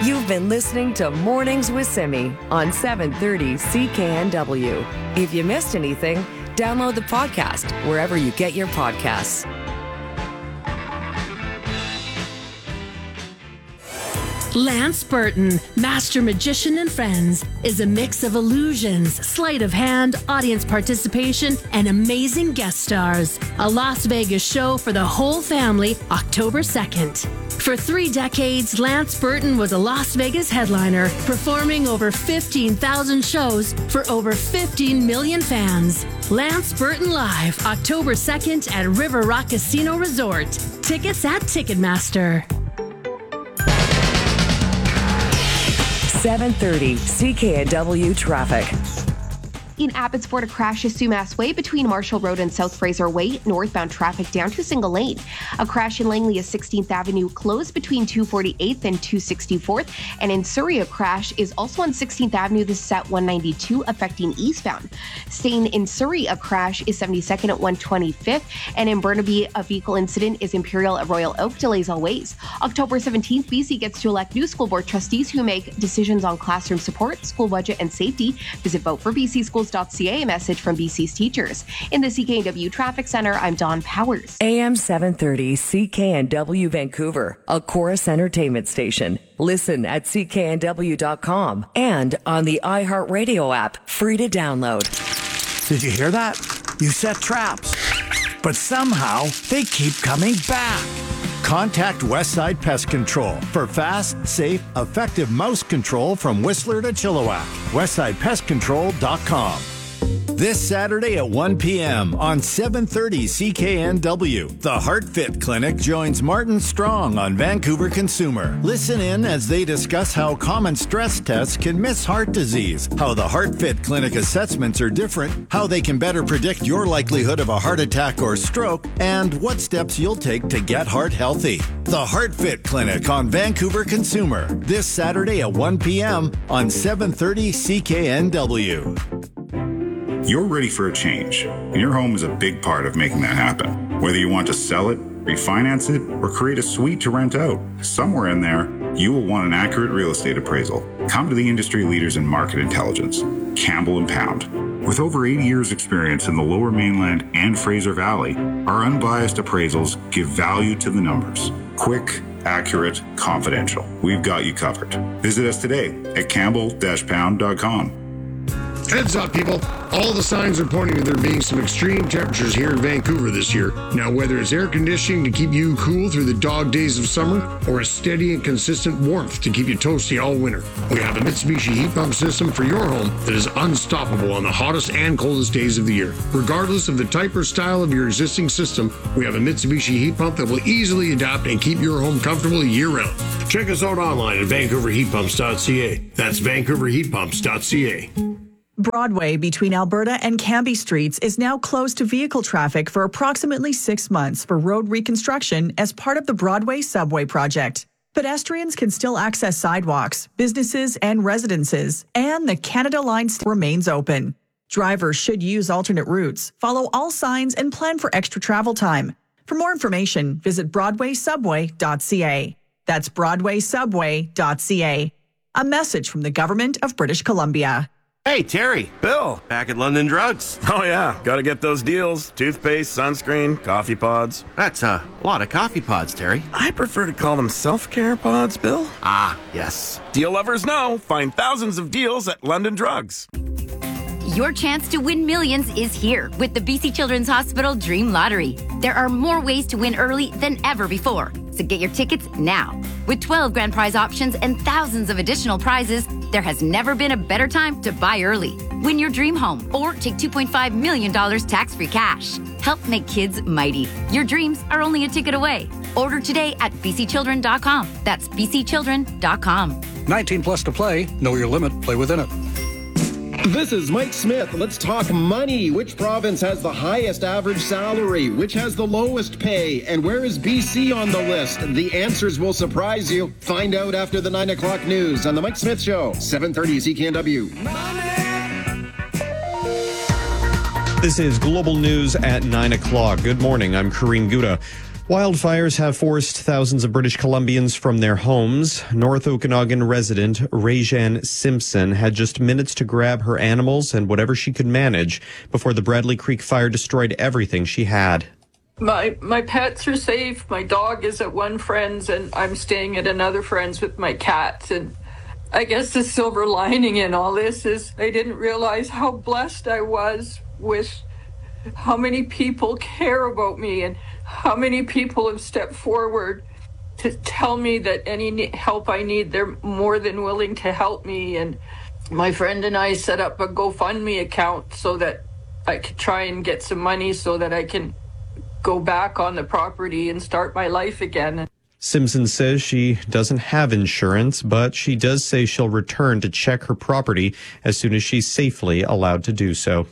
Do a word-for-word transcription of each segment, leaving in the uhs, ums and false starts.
You've been listening to Mornings with Simi on seven thirty C K N W. If you missed anything, download the podcast wherever you get your podcasts. Lance Burton, Master Magician and Friends, is a mix of illusions, sleight of hand, audience participation, and amazing guest stars. A Las Vegas show for the whole family, October second. For three decades, Lance Burton was a Las Vegas headliner, performing over fifteen thousand shows for over fifteen million fans. Lance Burton Live, October second at River Rock Casino Resort. Tickets at Ticketmaster. seven thirty C K N W traffic. In Abbotsford, a crash is Sumas Way between Marshall Road and South Fraser Way. Northbound traffic down to single lane. A crash in Langley is sixteenth Avenue closed between two forty-eighth and two sixty-fourth. And in Surrey, a crash is also on sixteenth Avenue. This is at one ninety-two affecting eastbound. Staying in Surrey, a crash is seventy-second at one twenty-fifth. And in Burnaby, a vehicle incident is Imperial at Royal Oak. Delays always. October seventeenth, B C gets to elect new school board trustees who make decisions on classroom support, school budget, and safety. Visit vote for B C schools dot C A, a message from B C's teachers. In the C K N W Traffic Center, I'm Dawn Powers. A M seven thirty C K N W Vancouver, a Chorus Entertainment station. Listen at C K N W dot com and on the iHeartRadio app, free to download. Did you hear that? You set traps, but somehow they keep coming back. Contact Westside Pest Control for fast, safe, effective mouse control from Whistler to Chilliwack. Westside Pest Control dot com. This Saturday at one p.m. on seven thirty C K N W, the Heart Fit Clinic joins Martin Strong on Vancouver Consumer. Listen in as they discuss how common stress tests can miss heart disease, how the Heart Fit Clinic assessments are different, how they can better predict your likelihood of a heart attack or stroke, and what steps you'll take to get heart healthy. The Heart Fit Clinic on Vancouver Consumer, this Saturday at one p.m. on seven thirty C K N W. You're ready for a change, and your home is a big part of making that happen. Whether you want to sell it, refinance it, or create a suite to rent out, somewhere in there, you will want an accurate real estate appraisal. Come to the industry leaders in market intelligence, Campbell and Pound. With over eighty years experience in the Lower Mainland and Fraser Valley, our unbiased appraisals give value to the numbers. Quick, accurate, confidential. We've got you covered. Visit us today at campbell dash pound dot com. Heads up, people. All the signs are pointing to there being some extreme temperatures here in Vancouver this year. Now, whether it's air conditioning to keep you cool through the dog days of summer or a steady and consistent warmth to keep you toasty all winter, we have a Mitsubishi heat pump system for your home that is unstoppable on the hottest and coldest days of the year. Regardless of the type or style of your existing system, we have a Mitsubishi heat pump that will easily adapt and keep your home comfortable year-round. Check us out online at vancouver heat pumps dot c a. That's vancouver heat pumps dot c a. Broadway between Alberta and Cambie Streets is now closed to vehicle traffic for approximately six months for road reconstruction as part of the Broadway subway project. Pedestrians can still access sidewalks, businesses, and residences, and the Canada Line remains open. Drivers should use alternate routes, follow all signs, and plan for extra travel time. For more information, visit broadway subway dot c a. That's broadway subway dot c a. A message from the Government of British Columbia. Hey, Terry. Bill. Back at London Drugs. Oh, yeah. Gotta get those deals. Toothpaste, sunscreen, coffee pods. That's a lot of coffee pods, Terry. I prefer to call them self-care pods, Bill. Ah, yes. Deal lovers know. Find thousands of deals at London Drugs. Your chance to win millions is here with the B C Children's Hospital Dream Lottery. There are more ways to win early than ever before, so get your tickets now. With twelve grand prize options and thousands of additional prizes, there has never been a better time to buy early. Win your dream home or take two point five million dollars tax-free cash. Help make kids mighty. Your dreams are only a ticket away. Order today at b c children dot com. That's b c children dot com. nineteen plus to play. Know your limit. Play within it. This is Mike Smith. Let's talk money. Which province has the highest average salary? Which has the lowest pay? And where is B C on the list? The answers will surprise you. Find out after the nine o'clock news on The Mike Smith Show, seven thirty C K N W. This is Global News at nine o'clock. Good morning. I'm Kareen Gouda. Wildfires have forced thousands of British Columbians from their homes. North Okanagan resident Rajan Simpson had just minutes to grab her animals and whatever she could manage before the Bradley Creek fire destroyed everything she had. My my pets are safe. My dog is at one friend's and I'm staying at another friend's with my cats. And I guess the silver lining in all this is I didn't realize how blessed I was with how many people care about me and how many people have stepped forward to tell me that any help I need, they're more than willing to help me. And my friend and I set up a GoFundMe account so that I could try and get some money so that I can go back on the property and start my life again. Simpson says she doesn't have insurance, but she does say she'll return to check her property as soon as she's safely allowed to do so.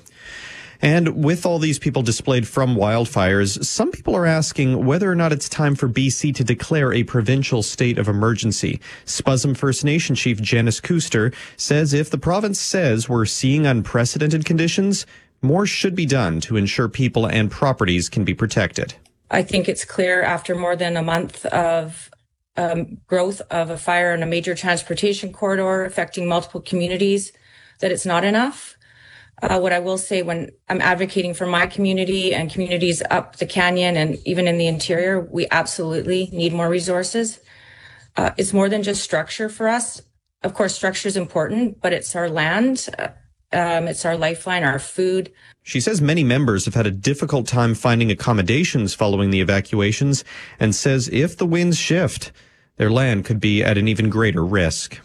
And with all these people displaced from wildfires, some people are asking whether or not it's time for B C to declare a provincial state of emergency. Spuzum First Nation Chief Janice Kuster says if the province says we're seeing unprecedented conditions, more should be done to ensure people and properties can be protected. I think it's clear after more than a month of um, growth of a fire in a major transportation corridor affecting multiple communities that it's not enough. Uh, what I will say when I'm advocating for my community and communities up the canyon and even in the interior, we absolutely need more resources. Uh, it's more than just structure for us. Of course, structure is important, but it's our land. Uh, um, it's our lifeline, our food. She says many members have had a difficult time finding accommodations following the evacuations and says if the winds shift, their land could be at an even greater risk.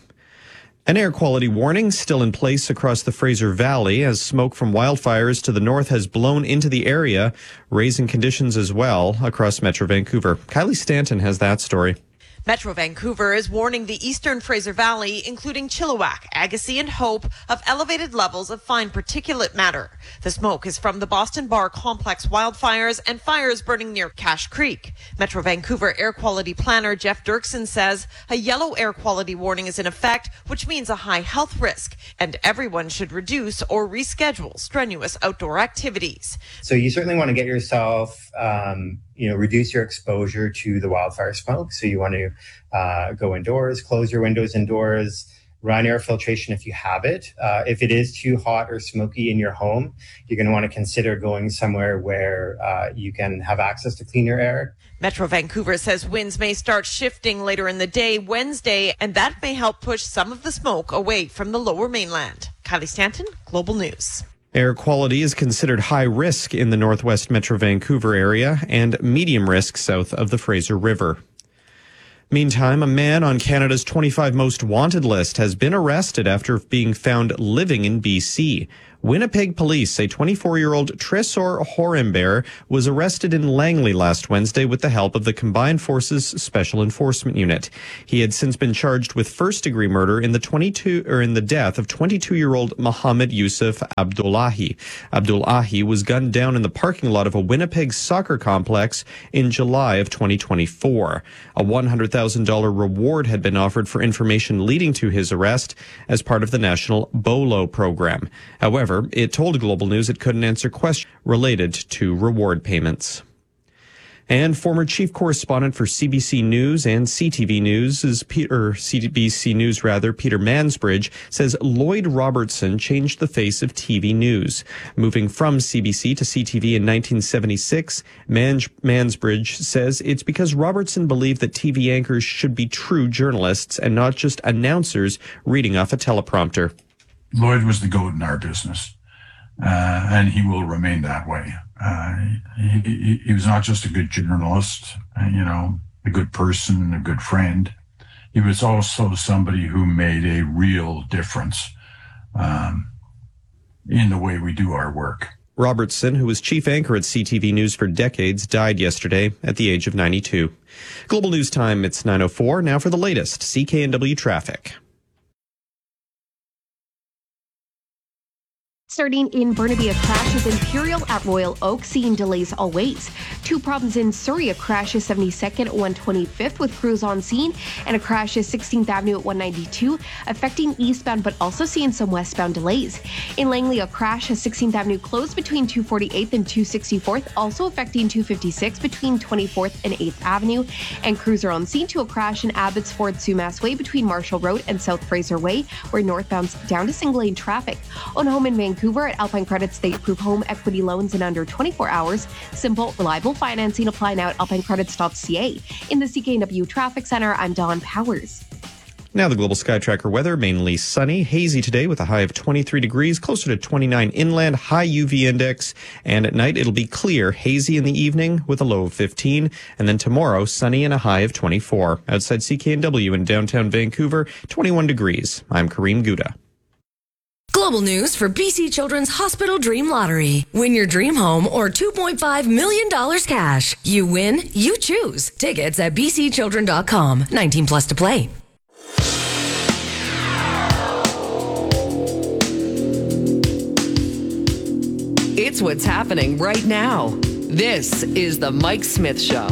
An air quality warning still in place across the Fraser Valley as smoke from wildfires to the north has blown into the area, raising conditions as well across Metro Vancouver. Kylie Stanton has that story. Metro Vancouver is warning the eastern Fraser Valley, including Chilliwack, Agassiz and Hope, of elevated levels of fine particulate matter. The smoke is from the Boston Bar Complex wildfires and fires burning near Cache Creek. Metro Vancouver air quality planner Jeff Dirksen says a yellow air quality warning is in effect, which means a high health risk, and everyone should reduce or reschedule strenuous outdoor activities. So you certainly want to get yourself, um, you know, reduce your exposure to the wildfire smoke. So you want to uh, go indoors, close your windows indoors, run air filtration if you have it. Uh, if it is too hot or smoky in your home, you're going to want to consider going somewhere where uh, you can have access to cleaner air. Metro Vancouver says winds may start shifting later in the day Wednesday, and that may help push some of the smoke away from the lower mainland. Kylie Stanton, Global News. Air quality is considered high risk in the northwest Metro Vancouver area and medium risk south of the Fraser River. Meantime, a man on Canada's twenty-five most wanted list has been arrested after being found living in B C. Winnipeg police say twenty-four-year-old Tresor Horember was arrested in Langley last Wednesday with the help of the Combined Forces Special Enforcement Unit. He had since been charged with first-degree murder in the twenty-two or in the death of twenty-two-year-old Mohammed Yusuf Abdullahi. Abdullahi was gunned down in the parking lot of a Winnipeg soccer complex in July of twenty twenty-four. A one hundred thousand dollars reward had been offered for information leading to his arrest as part of the National BOLO program. However, it told Global News it couldn't answer questions related to reward payments. And former chief correspondent for C B C News and C T V News, is Peter, C B C News rather, Peter Mansbridge, says Lloyd Robertson changed the face of T V news. Moving from C B C to C T V in nineteen seventy-six, Man- Mansbridge says it's because Robertson believed that T V anchors should be true journalists and not just announcers reading off a teleprompter. Lloyd was the goat in our business, uh, and he will remain that way. Uh, he, he, he was not just a good journalist, uh, you know, a good person, a good friend. He was also somebody who made a real difference um, in the way we do our work. Robertson, who was chief anchor at C T V News for decades, died yesterday at the age of ninety-two. Global News Time, it's nine oh four. Now for the latest C K N W traffic. Starting in Burnaby, a crash is Imperial at Royal Oak, seeing delays all ways. Two problems in Surrey, a crash is seventy-second at one twenty-fifth with crews on scene, and a crash is sixteenth Avenue at one ninety-two, affecting eastbound but also seeing some westbound delays. In Langley, a crash has sixteenth Avenue closed between two forty-eighth and two sixty-fourth, also affecting two fifty-six between twenty-fourth and eighth Avenue, and crews are on scene to a crash in Abbotsford Sumas Way between Marshall Road and South Fraser Way, where northbound's down to single lane traffic. On home in Vancouver at Alpine Credits, they approve home equity loans in under twenty-four hours. Simple, reliable financing. Apply now at alpine credits dot c a. In the C K N W Traffic Center, I'm Dawn Powers. Now the Global Sky Tracker weather, mainly sunny, hazy today with a high of twenty-three degrees, closer to twenty-nine inland, high U V index. And at night it'll be clear, hazy in the evening with a low of fifteen. And then tomorrow, sunny and a high of twenty-four. Outside C K N W in downtown Vancouver, twenty-one degrees. I'm Kareem Gouda. Global news for B C Children's Hospital Dream Lottery. Win your dream home or two point five million dollars cash. You win, you choose. Tickets at b c children dot com. nineteen plus to play. It's what's happening right now. This is the Mike Smith Show.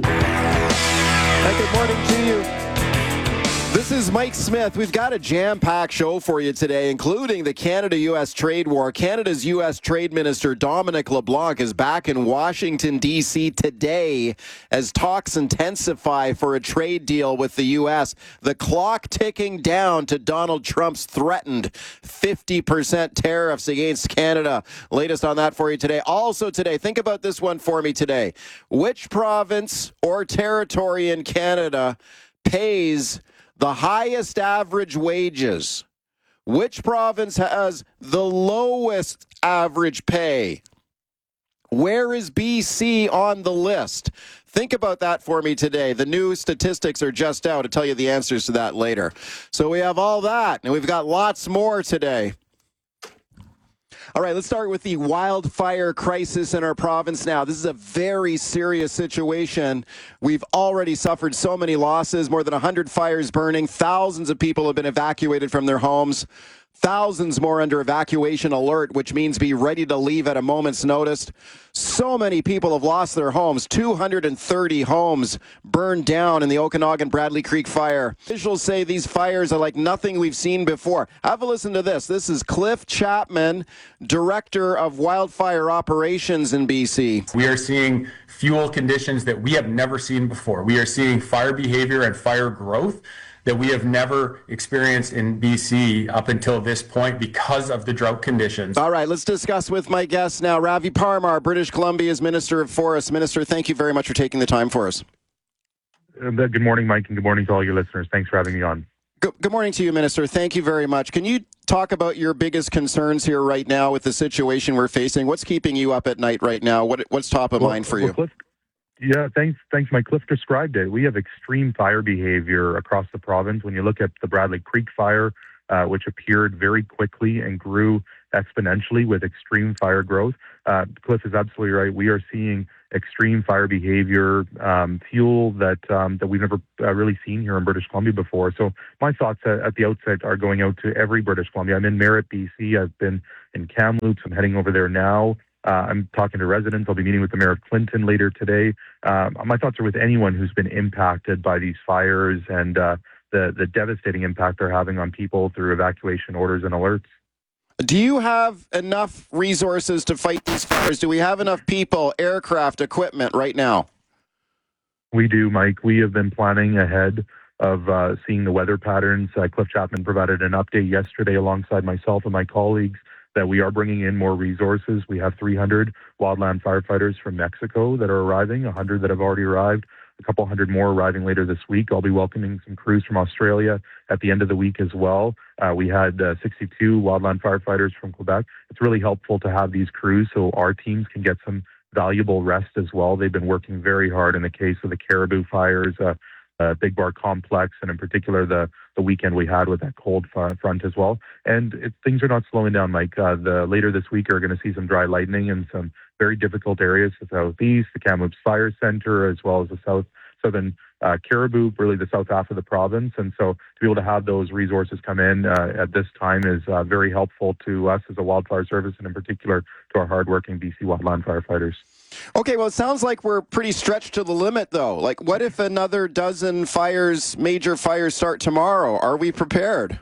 Hey, good morning to you. This is Mike Smith. We've got a jam-packed show for you today, including the Canada-U S trade war. Canada's U S Trade Minister Dominic LeBlanc is back in Washington, D C today as talks intensify for a trade deal with the U S. The clock ticking down to Donald Trump's threatened fifty percent tariffs against Canada. Latest on that for you today. Also today, think about this one for me today. Which province or territory in Canada pays the highest average wages? Which province has the lowest average pay? Where is B C on the list? Think about that for me today. The new statistics are just out. I'll tell you the answers to that later. So we have all that, and we've got lots more today. All right, let's start with the wildfire crisis in our province now. This is a very serious situation. We've already suffered so many losses, more than one hundred fires burning. Thousands of people have been evacuated from their homes. Thousands more under evacuation alert, which means be ready to leave at a moment's notice. So many people have lost their homes. two hundred thirty homes burned down in the Okanagan-Bradley Creek fire. Officials say these fires are like nothing we've seen before. Have a listen to this. This is Cliff Chapman, Director of Wildfire Operations in B C. We are seeing fuel conditions that we have never seen before. We are seeing fire behavior and fire growth that we have never experienced in B C up until this point because of the drought conditions. All right, let's discuss with my guests now. Ravi Parmar, British Columbia's Minister of Forests. Minister, thank you very much for taking the time for us. Uh, good morning, Mike, and good morning to all your listeners. Thanks for having me on. Good, good morning to you, Minister. Thank you very much. Can you talk about your biggest concerns here right now with the situation we're facing? What's keeping you up at night right now? What, what's top of well, mind for well, you? Cliff, Yeah, thanks, thanks, Mike. Cliff described it. We have extreme fire behavior across the province. When you look at the Bradley Creek fire, uh, which appeared very quickly and grew exponentially with extreme fire growth, uh, Cliff is absolutely right. We are seeing extreme fire behavior, um, fuel that um, that we've never uh, really seen here in British Columbia before. So my thoughts at, at the outset are going out to every British Columbia. I'm in Merritt, B C. I've been in Kamloops. I'm heading over there now. Uh, I'm talking to residents. I'll be meeting with the Mayor of Clinton later today. Um, my thoughts are with anyone who's been impacted by these fires and uh, the, the devastating impact they're having on people through evacuation orders and alerts. Do you have enough resources to fight these fires? Do we have enough people, aircraft, equipment right now? We do, Mike. We have been planning ahead of uh, seeing the weather patterns. Uh, Cliff Chapman provided an update yesterday alongside myself and my colleagues that we are bringing in more resources. We have three hundred wildland firefighters from Mexico that are arriving, one hundred that have already arrived, a couple hundred more arriving later this week. I'll be welcoming some crews from Australia at the end of the week as well. Uh, we had uh, sixty-two wildland firefighters from Quebec. It's really helpful to have these crews so our teams can get some valuable rest as well. They've been working very hard in the case of the Caribou fires, uh, uh, Big Bar Complex, and in particular the the weekend we had with that cold front as well. And it, things are not slowing down, Mike. Uh, the later this week, we're going to see some dry lightning in some very difficult areas, the southeast, the Kamloops Fire Center, as well as the south southern uh, Caribou, really the south half of the province. And so to be able to have those resources come in uh, at this time is uh, very helpful to us as a wildfire service, and in particular to our hardworking B C wildland firefighters. Okay, well, it sounds like we're pretty stretched to the limit, though. Like, what if another dozen fires, major fires, start tomorrow? Are we prepared?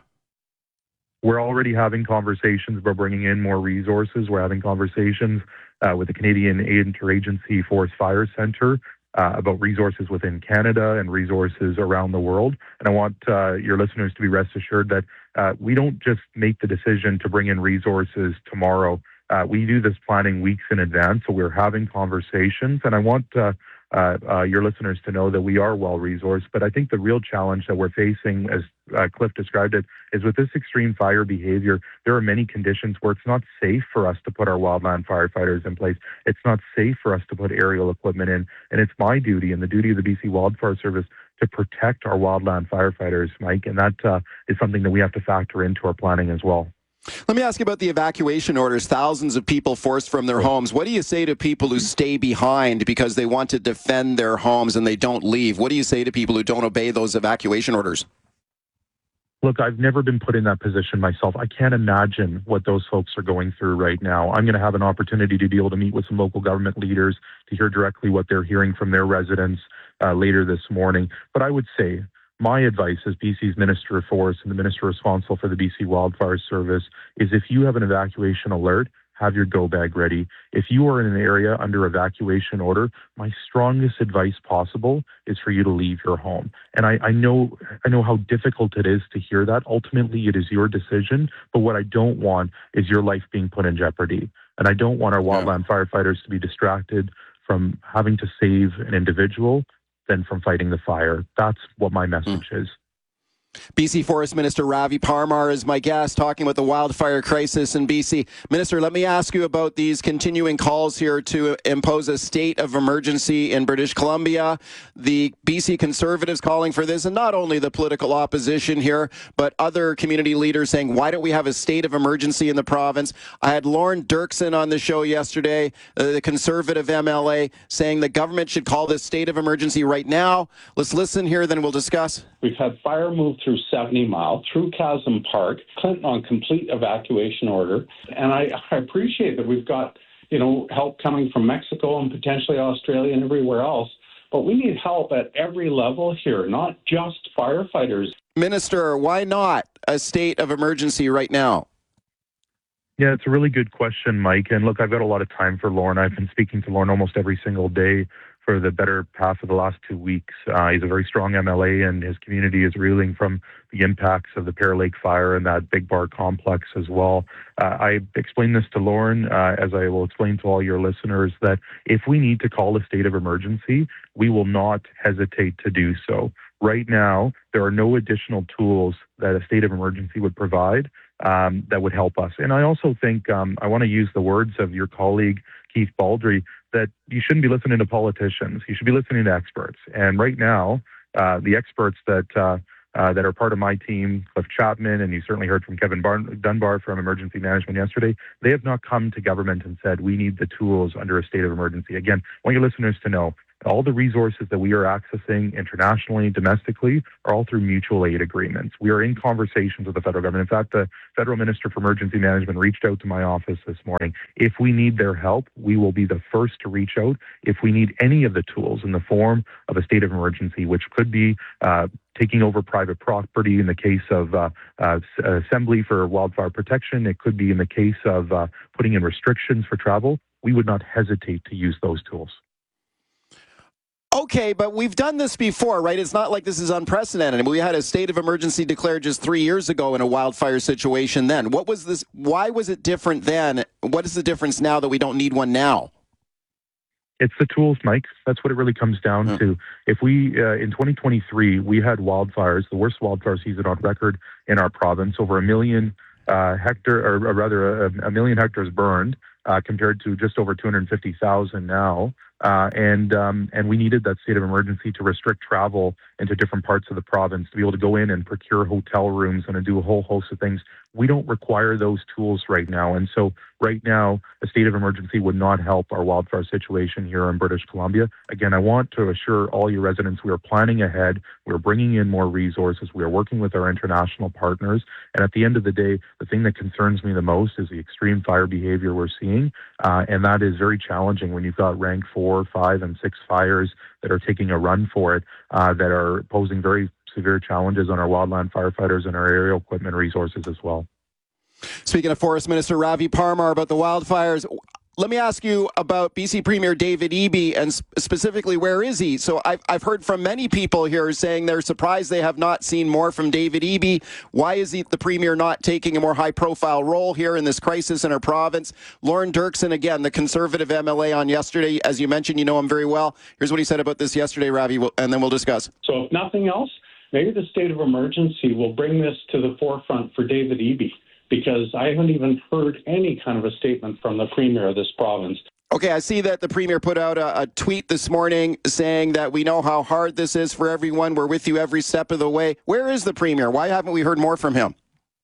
We're already having conversations about bringing in more resources. We're having conversations uh, with the Canadian Interagency Forest Fire Centre uh, about resources within Canada and resources around the world. And I want uh, your listeners to be rest assured that uh, we don't just make the decision to bring in resources tomorrow. Uh, we do this planning weeks in advance, so we're having conversations, and I want uh, uh, uh, your listeners to know that we are well-resourced, but I think the real challenge that we're facing, as uh, Cliff described it, is with this extreme fire behavior, there are many conditions where it's not safe for us to put our wildland firefighters in place. It's not safe for us to put aerial equipment in, and it's my duty and the duty of the B C Wildfire Service to protect our wildland firefighters, Mike, and that uh, is something that we have to factor into our planning as well. Let me ask you about the evacuation orders. Thousands of people forced from their homes. What do you say to people who stay behind because they want to defend their homes and they don't leave? What do you say to people who don't obey those evacuation orders? Look, I've never been put in that position myself. I can't imagine what those folks are going through right now. I'm going to have an opportunity to be able to meet with some local government leaders to hear directly what they're hearing from their residents uh, later this morning. But I would say, my advice as B C's Minister of Forest and the Minister responsible for the B C Wildfire Service is if you have an evacuation alert, have your go bag ready. If you are in an area under evacuation order, my strongest advice possible is for you to leave your home. And I, I know I know how difficult it is to hear that. Ultimately, it is your decision. But what I don't want is your life being put in jeopardy. And I don't want our wildland firefighters to be distracted from having to save an individual than from fighting the fire. That's what my message mm. is. B C Forest Minister Ravi Parmar is my guest, talking about the wildfire crisis in B C. Minister, let me ask you about these continuing calls here to impose a state of emergency in British Columbia. The B C Conservatives calling for this, and not only the political opposition here, but other community leaders saying, why don't we have a state of emergency in the province? I had Lauren Dirksen on the show yesterday, uh, the Conservative M L A, saying the government should call this state of emergency right now. Let's listen here, then we'll discuss. We've had fire move through seventy mile, through Chasm Park, Clinton on complete evacuation order. And I, I appreciate that we've got, you know, help coming from Mexico and potentially Australia and everywhere else. But we need help at every level here, not just firefighters. Minister, why not a state of emergency right now? Yeah, it's a really good question, Mike. And look, I've got a lot of time for Lauren. I've been speaking to Lauren almost every single day for the better half of the last two weeks. Uh, he's a very strong M L A, and his community is reeling from the impacts of the Pear Lake fire and that Big Bar complex as well. Uh, I explained this to Lauren, uh, as I will explain to all your listeners, that if we need to call a state of emergency, we will not hesitate to do so. Right now, there are no additional tools that a state of emergency would provide um, that would help us. And I also think um, I want to use the words of your colleague, Keith Baldry, that you shouldn't be listening to politicians. You should be listening to experts. And right now, uh, the experts that uh, uh, that are part of my team, Cliff Chapman, and you certainly heard from Kevin Bar- Dunbar from Emergency Management yesterday, they have not come to government and said, we need the tools under a state of emergency. Again, I want your listeners to know, all the resources that we are accessing internationally, domestically, are all through mutual aid agreements. We are in conversations with the federal government. In fact, the Federal Minister for Emergency Management reached out to my office this morning. If we need their help, we will be the first to reach out. If we need any of the tools in the form of a state of emergency, which could be uh, taking over private property in the case of uh, uh, Assembly for wildfire protection, it could be in the case of uh, putting in restrictions for travel, we would not hesitate to use those tools. Okay, but we've done this before, right? It's not like this is unprecedented. We had a state of emergency declared just three years ago in a wildfire situation then. What was this? Why was it different then? What is the difference now that we don't need one now? It's the tools, Mike. That's what it really comes down mm. to. If we, uh, in twenty twenty-three, we had wildfires, the worst wildfire season on record in our province, over a million uh, hectare, or, or rather a, a million hectares burned, uh, compared to just over two hundred fifty thousand now. Uh, and um, and we needed that state of emergency to restrict travel into different parts of the province, to be able to go in and procure hotel rooms and to do a whole host of things. We don't require those tools right now. And so right now, a state of emergency would not help our wildfire situation here in British Columbia. Again, I want to assure all your residents we are planning ahead. We're bringing in more resources. We are working with our international partners. And at the end of the day, the thing that concerns me the most is the extreme fire behavior we're seeing. Uh, and that is very challenging when you've got rank four, five, and six fires that are taking a run for it, uh, that are posing very severe challenges on our wildland firefighters and our aerial equipment resources as well. Speaking of Forest Minister Ravi Parmar about the wildfires, let me ask you about B C Premier David Eby, and sp- specifically, where is he? So I've, I've heard from many people here saying they're surprised they have not seen more from David Eby. Why is he, the Premier not taking a more high-profile role here in this crisis in our province? Lorne Dirksen, again, the Conservative M L A on yesterday, as you mentioned, you know him very well. Here's what he said about this yesterday, Ravi, and then we'll discuss. So if nothing else, maybe the state of emergency will bring this to the forefront for David Eby, because I haven't even heard any kind of a statement from the Premier of this province. Okay, I see that the Premier put out a, a tweet this morning saying that we know how hard this is for everyone. We're with you every step of the way. Where is the Premier? Why haven't we heard more from him?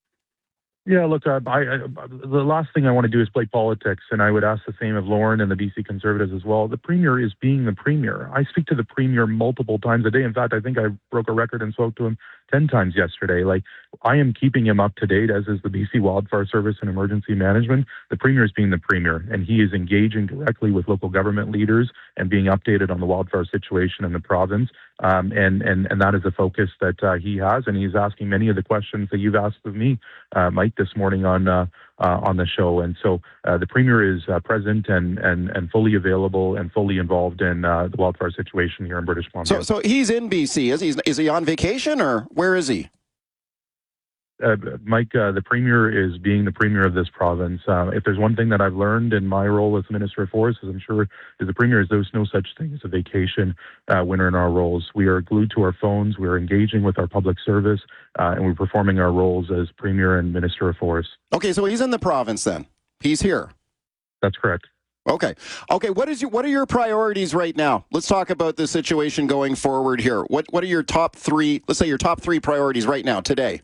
Yeah, look, uh, I, I, the last thing I want to do is play politics, and I would ask the same of Lorne and the B C Conservatives as well. The Premier is being the Premier. I speak to the Premier multiple times a day. In fact, I think I broke a record and spoke to him ten times yesterday. Like, I am keeping him up to date, as is the B C Wildfire Service and Emergency Management. The Premier is being the Premier, and he is engaging directly with local government leaders and being updated on the wildfire situation in the province. Um, and, and, and that is a focus that uh, he has, and he's asking many of the questions that you've asked of me, uh, Mike, this morning on uh, uh, on the show. And so uh, the Premier is uh, present and, and, and fully available and fully involved in uh, the wildfire situation here in British Columbia. So, so he's in B C, is he? Is he on vacation, or where is he? Uh, Mike, uh, the Premier is being the Premier of this province. Uh, if there's one thing that I've learned in my role as Minister of Forests, as I'm sure is the Premier, is there's no such thing as a vacation uh, when we're in our roles. We are glued to our phones, we're engaging with our public service, uh, and we're performing our roles as Premier and Minister of Forests. Okay, so he's in the province then. He's here. That's correct. Okay. Okay. What is your, what are your priorities right now? Let's talk about the situation going forward here. What What are your top three, let's say your top three priorities right now, today?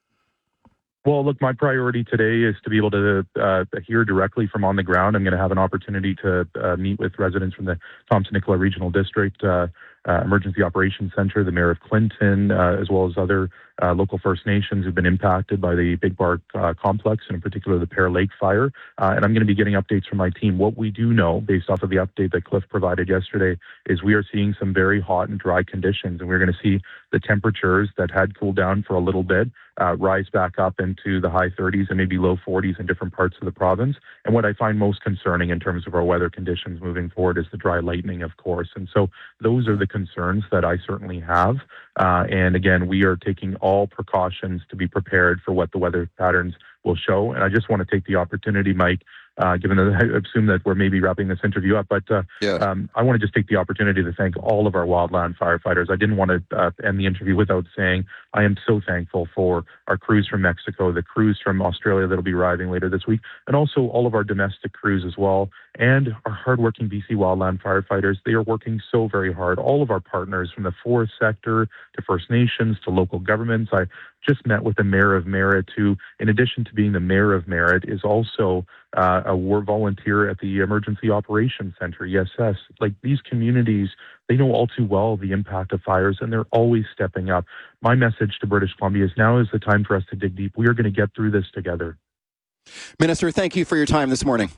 Well, look, my priority today is to be able to uh, hear directly from on the ground. I'm going to have an opportunity to uh, meet with residents from the Thompson-Nicola Regional District, uh, uh, Emergency Operations Center, the Mayor of Clinton, uh, as well as other uh, local First Nations who've been impacted by the Big Bark uh, complex, and in particular the Pear Lake fire. Uh, and I'm going to be getting updates from my team. What we do know, based off of the update that Cliff provided yesterday, is we are seeing some very hot and dry conditions, and we're going to see the temperatures that had cooled down for a little bit uh, rise back up into the high thirties and maybe low forties in different parts of the province. And what I find most concerning in terms of our weather conditions moving forward is the dry lightning, of course. And so those are the concerns that I certainly have. Uh, and again, we are taking all precautions to be prepared for what the weather patterns will show. And I just want to take the opportunity, Mike, uh, given that I assume that we're maybe wrapping this interview up, but uh, yeah. um, I want to just take the opportunity to thank all of our wildland firefighters. I didn't want to uh, end the interview without saying I am so thankful for our crews from Mexico, the crews from Australia that'll be arriving later this week, and also all of our domestic crews as well, and our hardworking B C wildland firefighters. They are working so very hard. All of our partners, from the forest sector to First Nations to local governments. I just met with the Mayor of Merritt, who, in addition to being the Mayor of Merritt, is also uh, a war volunteer at the Emergency Operations Center, E S S. Like, these communities, they know all too well the impact of fires, and they're always stepping up. My message to British Columbia is now is the time for us to dig deep. We are going to get through this together. Minister, thank you for your time this morning.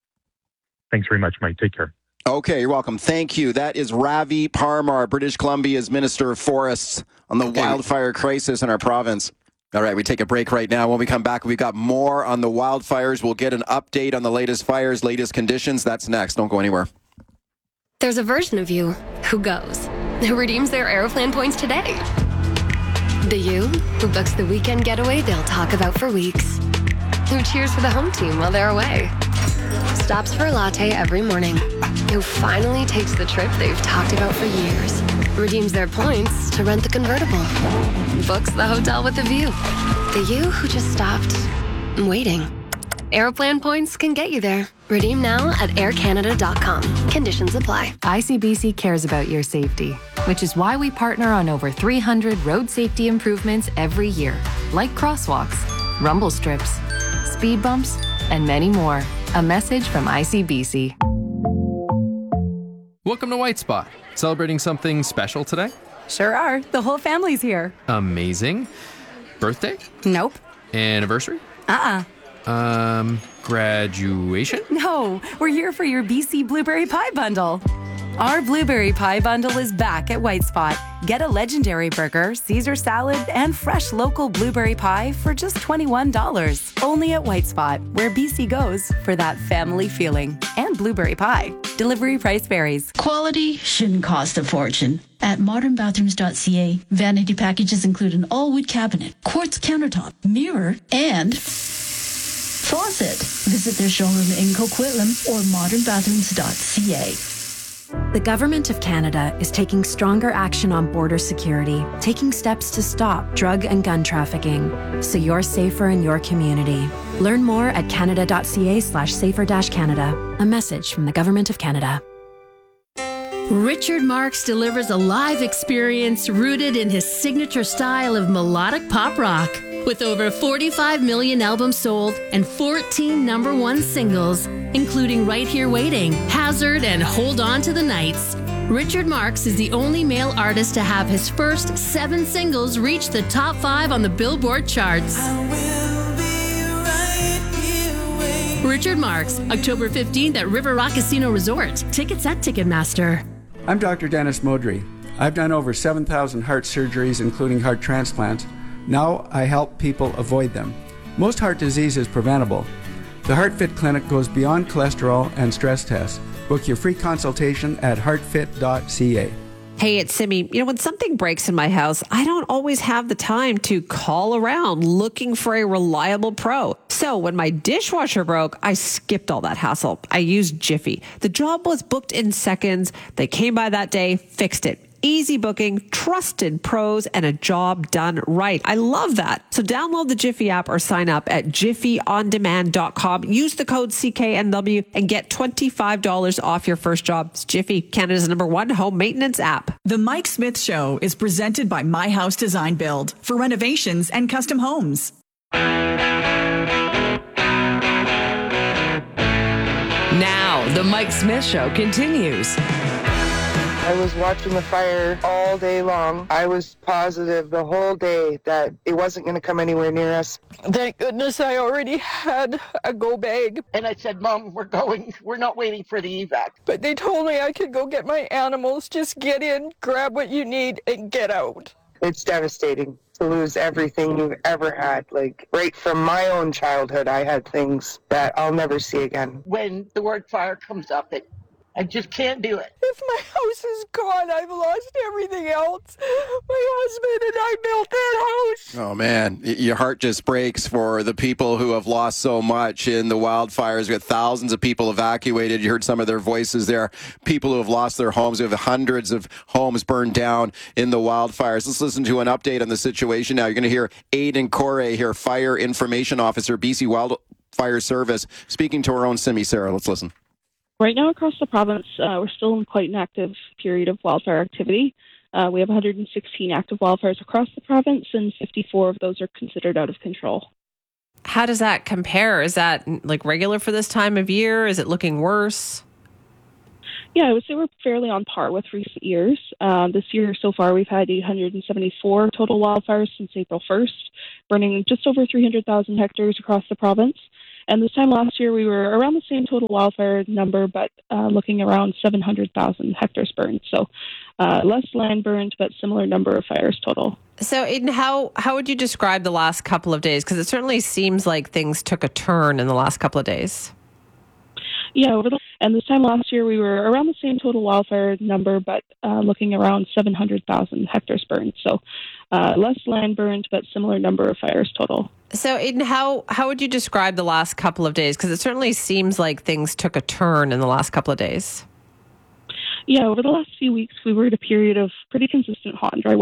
Thanks very much, Mike. Take care. Okay, you're welcome. Thank you. That is Ravi Parmar, British Columbia's Minister of Forests, on the okay. wildfire crisis in our province. All right, we take a break right now. When we come back, we've got more on the wildfires. We'll get an update on the latest fires, latest conditions. That's next. Don't go anywhere. There's a version of you who goes, who redeems their Aeroplan points today. The you who books the weekend getaway they'll talk about for weeks. Who cheers for the home team while they're away. Stops for a latte every morning. Who finally takes the trip they've talked about for years. Redeems their points to rent the convertible. Books the hotel with a view. The you who just stopped waiting. Aeroplan points can get you there Redeem now at air canada dot com. Conditions apply. I C B C cares about your safety, which is why we partner on over three hundred road safety improvements every year, like crosswalks, rumble strips, speed bumps, and many more. A message from I C B C. Welcome to White Spot. Celebrating something special today? Sure are. The whole family's here. Amazing. Birthday? Nope. Anniversary? Uh-uh. Um, graduation? No, we're here for your B C Blueberry Pie Bundle. Our Blueberry Pie Bundle is back at White Spot. Get a legendary burger, Caesar salad, and fresh local blueberry pie for just twenty-one dollars. Only at White Spot, where B C goes for that family feeling. And blueberry pie. Delivery price varies. Quality shouldn't cost a fortune. At modern bathrooms dot c a, vanity packages include an all-wood cabinet, quartz countertop, mirror, and faucet. Visit their showroom in Coquitlam or modern bathrooms dot c a. The Government of Canada is taking stronger action on border security, taking steps to stop drug and gun trafficking, so you're safer in your community. Learn more at canada dot c a slash safer dash Canada. A message from the Government of Canada. Richard Marx delivers a live experience rooted in his signature style of melodic pop rock. With over forty-five million albums sold and fourteen number one singles, including Right Here Waiting, Hazard, and Hold On to the Nights. Richard Marx is the only male artist to have his first seven singles reach the top five on the Billboard charts. Richard Marx, October fifteenth at River Rock Casino Resort. Tickets at Ticketmaster. I'm Doctor Dennis Modry. I've done over seven thousand heart surgeries, including heart transplants. Now I help people avoid them. Most heart disease is preventable. The HeartFit Clinic goes beyond cholesterol and stress tests. Book your free consultation at heart fit dot c a. Hey, it's Simi. You know, when something breaks in my house, I don't always have the time to call around looking for a reliable pro. So when my dishwasher broke, I skipped all that hassle. I used Jiffy. The job was booked in seconds. They came by that day, fixed it. Easy booking, trusted pros, and a job done right. I love that. So download the Jiffy app or sign up at jiffy on demand dot com. Use the code C K N W and get twenty-five dollars off your first job. It's Jiffy, Canada's number one home maintenance app. The Mike Smith Show is presented by My House Design Build for renovations and custom homes. Now, the Mike Smith Show continues. I was watching the fire all day long. I was positive the whole day that it wasn't going to come anywhere near us. Thank goodness I already had a go bag. And I said, Mom, we're going. We're not waiting for the evac. But they told me I could go get my animals. Just get in, grab what you need, and get out. It's devastating to lose everything you've ever had. Like, right from my own childhood, I had things that I'll never see again. When the word fire comes up, it I just can't do it. If my house is gone, I've lost everything else. My husband and I built that house. Oh, man. Your heart just breaks for the people who have lost so much in the wildfires. We had thousands of people evacuated. You heard some of their voices there. People who have lost their homes. We have hundreds of homes burned down in the wildfires. Let's listen to an update on the situation now. You're going to hear Aidan Corey here, Fire Information Officer, B C Wildfire Service, speaking to our own Simi. Sarah, let's listen. Right now across the province, uh, we're still in quite an active period of wildfire activity. Uh, we have one hundred sixteen active wildfires across the province, and fifty-four of those are considered out of control. How does that compare? Is that like regular for this time of year? Is it looking worse? Yeah, I would say we're fairly on par with recent years. Uh, this year so far, we've had eight hundred seventy-four total wildfires since April first, burning just over three hundred thousand hectares across the province. And this time last year, we were around the same total wildfire number, but uh, looking around seven hundred thousand hectares burned. So uh, less land burned, but similar number of fires total. So, Aidan, how, how would you describe the last couple of days? Because it certainly seems like things took a turn in the last couple of days. Yeah, over the, and this time last year, we were around the same total wildfire number, but uh, looking around seven hundred thousand hectares burned. So uh, less land burned, but similar number of fires total. So, Aidan, how, how would you describe the last couple of days? Because it certainly seems like things took a turn in the last couple of days. Yeah, over the last few weeks, we were in a period of pretty consistent hot and dry